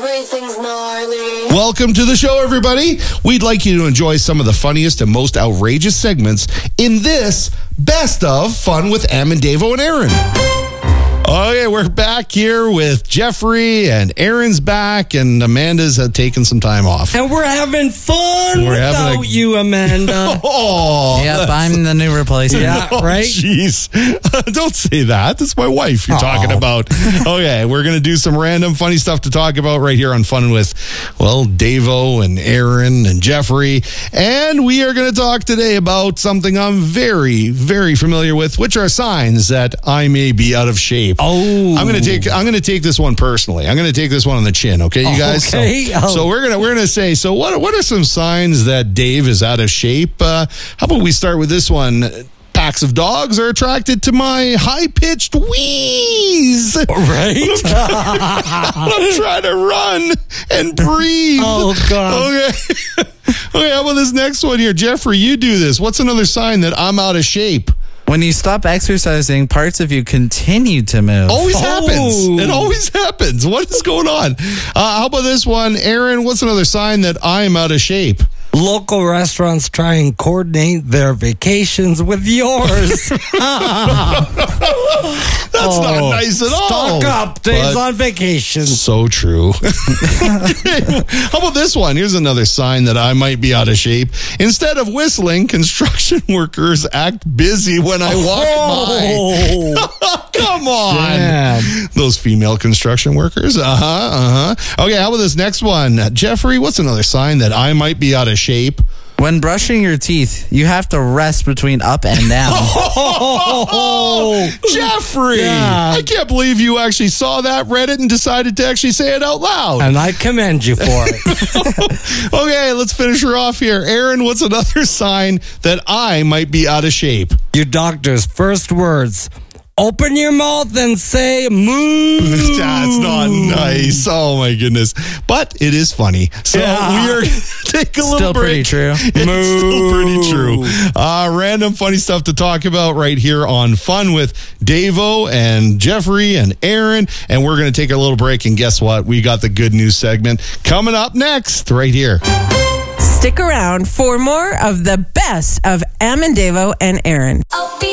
Everything's gnarly. Welcome to the show, everybody. We'd like you to enjoy some of the funniest and most outrageous segments in this Best of Fun with Am and Davo and Aaron. Okay, we're back here with Jeffrey, and Aaron's back, and Amanda's taken some time off. And we're having fun without you, Amanda. Oh, yep, I'm the new replacement. Yeah, right? Jeez. Don't say that. That's my wife you're talking about. Okay, we're going to do some random funny stuff to talk about right here on Fun with, well, Davo and Aaron and Jeffrey. And we are going to talk today about something I'm very, very familiar with, which are signs that I may be out of shape. Oh, I'm gonna take this one personally. I'm gonna take this one on the chin. Okay, you guys. Okay. So we're gonna say. So what are some signs that Dave is out of shape? How about we start with this one? Packs of dogs are attracted to my high-pitched wheeze. Right. I'm trying to run and breathe. Oh God. Okay. Okay. How about this next one here, Jeffrey? You do this. What's another sign that I'm out of shape? When you stop exercising, parts of you continue to move. Always happens. It always happens. What is going on? How about this one? Aaron, what's another sign that I'm out of shape? Local restaurants try and coordinate their vacations with yours. That's not nice at all. Stock up. Dave's on vacation. So true. How about this one? Here's another sign that I might be out of shape. Instead of whistling, construction workers act busy when I walk by. Come on. Damn. Those female construction workers. Okay, how about this next one? Jeffrey, what's another sign that I might be out of shape? When brushing your teeth, you have to rest between up and down. Jeffrey! Yeah. I can't believe you actually saw that, read it, and decided to actually say it out loud. And I commend you for it. Okay, let's finish her off here. Aaron, what's another sign that I might be out of shape? Your doctor's first words. Open your mouth and say moo. That's not nice. Oh, my goodness. But it is funny. So we are going to take a little Still pretty break. true. It's still pretty true. Random funny stuff to talk about right here on Fun with Davo and Jeffrey and Aaron. And we're going to take a little break. And guess what? We got the good news segment coming up next right here. Stick around for more of the best of Am and Davo and Aaron.